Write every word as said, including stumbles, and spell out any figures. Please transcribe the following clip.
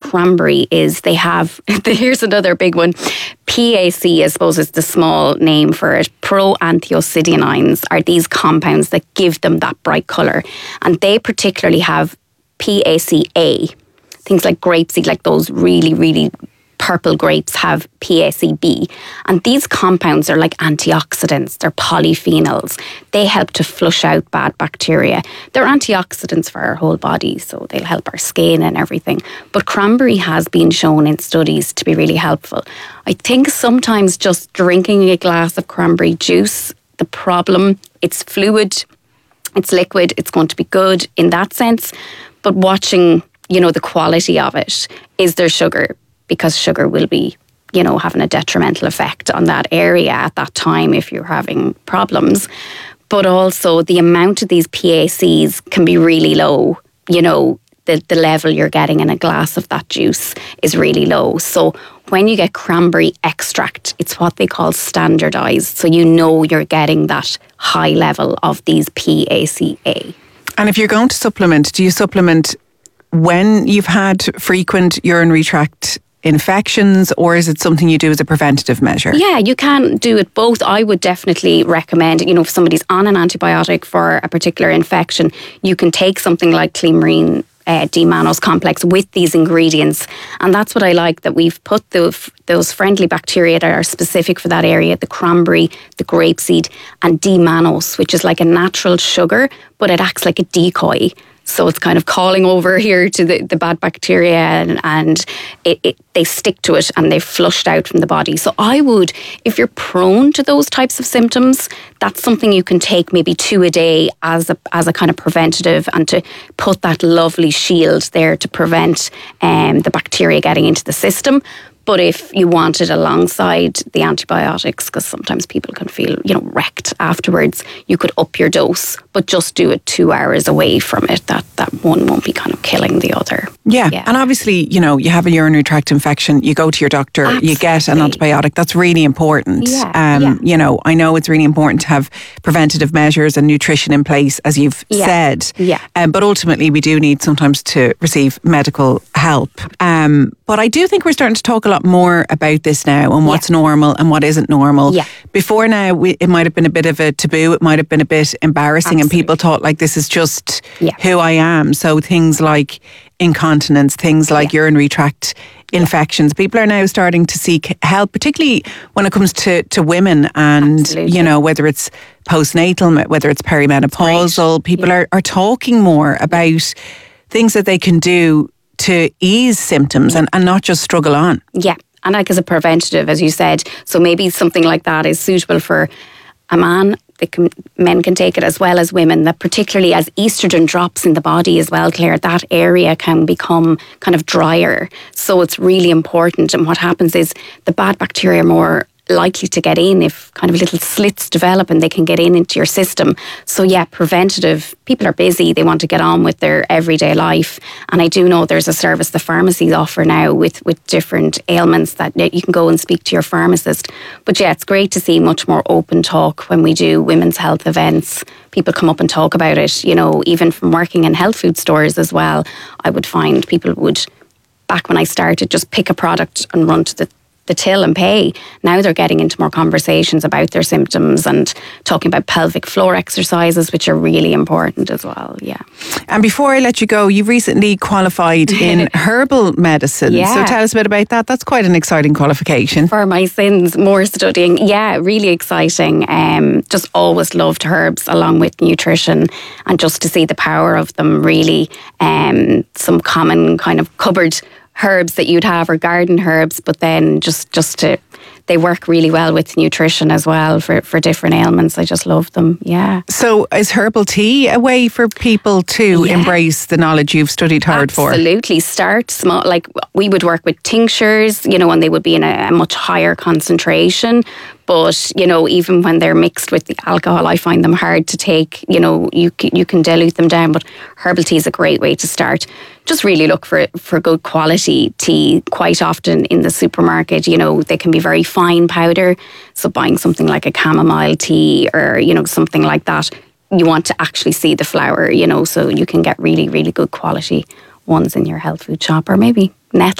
cranberry is they have, here's another big one, P A C, I suppose is the small name for it. Proanthocyanins are these compounds that give them that bright colour. And they particularly have P A C A. Things like grapeseed, like those really, really purple grapes have P A C B. And these compounds are like antioxidants. They're polyphenols. They help to flush out bad bacteria. They're antioxidants for our whole body, so they'll help our skin and everything. But cranberry has been shown in studies to be really helpful. I think sometimes just drinking a glass of cranberry juice, the problem, it's fluid, it's liquid, it's going to be good in that sense. But watching, you know, the quality of it, is there sugar? Because sugar will be, you know, having a detrimental effect on that area at that time if you're having problems. But also the amount of these P A Cs can be really low. You know, the, the level you're getting in a glass of that juice is really low. So when you get cranberry extract, it's what they call standardised. So you know you're getting that high level of these P A C A. And if you're going to supplement, do you supplement when you've had frequent urinary tract infections, or is it something you do as a preventative measure? Yeah, you can do it both. I would definitely recommend, you know, if somebody's on an antibiotic for a particular infection, you can take something like Clean uh, D-mannose complex with these ingredients. And that's what I like, that we've put the, those friendly bacteria that are specific for that area, the cranberry, the grapeseed, and D-mannose, which is like a natural sugar, but it acts like a decoy. So it's kind of calling over here to the, the bad bacteria, and, and it, it, they stick to it and they're flushed out from the body. So I would, if you're prone to those types of symptoms, that's something you can take maybe two a day as a as a kind of preventative, and to put that lovely shield there to prevent um, the bacteria getting into the system. But if you want it alongside the antibiotics, because sometimes people can feel, you know, wrecked afterwards, you could up your dose, but just do it two hours away from it. That that one won't be kind of killing the other. Yeah. yeah. And obviously, you know, you have a urinary tract infection, you go to your doctor, Absolutely. You get an antibiotic. That's really important. Yeah. Um, yeah. You know, I know it's really important to have preventative measures and nutrition in place, as you've yeah. said. Yeah. Um, but ultimately, we do need sometimes to receive medical help. Um, but I do think we're starting to talk a lot more about this now, and what's yeah. normal and what isn't normal. Yeah. Before now, we, it might have been a bit of a taboo. It might have been a bit embarrassing, Absolutely. and people thought like this is just yeah. who I am. So things like incontinence, things like yeah. urinary tract infections. People are now starting to seek help, particularly when it comes to, to women, and Absolutely. you know, whether it's postnatal, whether it's perimenopausal. People yeah. are, are talking more about things that they can do to ease symptoms and, and not just struggle on. Yeah. And like as a preventative, as you said, so maybe something like that is suitable for a man. They can, men can take it as well as women, that particularly as estrogen drops in the body as well, Claire, that area can become kind of drier. So it's really important. And what happens is the bad bacteria are more likely to get in if kind of little slits develop and they can get in into your system. So yeah, preventative. People are busy. They want to get on with their everyday life. And I do know there's a service the pharmacies offer now with, with different ailments that you can go and speak to your pharmacist. But yeah, it's great to see much more open talk when we do women's health events. People come up and talk about it, you know, even from working in health food stores as well. I would find people would, back when I started, just pick a product and run to the the till and pay. Now they're getting into more conversations about their symptoms and talking about pelvic floor exercises, which are really important as well. Yeah. And before I let you go, you recently qualified in herbal medicine. Yeah. So tell us a bit about that. That's quite an exciting qualification. For my sins, more studying. Yeah, really exciting. Um, just always loved herbs along with nutrition, and just to see the power of them, really. Um, some common kind of cupboard herbs that you'd have, or garden herbs, but then just just to they work really well with nutrition as well for, for different ailments. I just love them. Yeah. So is herbal tea a way for people to yeah. embrace the knowledge you've studied hard Absolutely. for? Absolutely. Start small. Like we would work with tinctures, you know, and they would be in a, a much higher concentration. But, you know, even when they're mixed with the alcohol, I find them hard to take. You know, you you can dilute them down, but herbal tea is a great way to start. Just really look for for good quality tea. Quite often in the supermarket, you know, they can be very fine powder. So buying something like a chamomile tea or, you know, something like that, you want to actually see the flower, you know, so you can get really, really good quality ones in your health food shop, or maybe nettle.